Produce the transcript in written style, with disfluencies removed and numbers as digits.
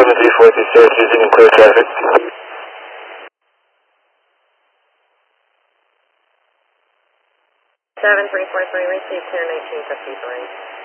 7340 Syracuse, you can clear traffic. 7343, receive clear 1953.